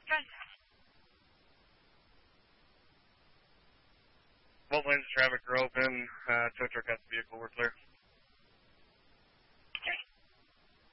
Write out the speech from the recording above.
Both lanes of traffic are open. Tow truck has the vehicle. We're clear.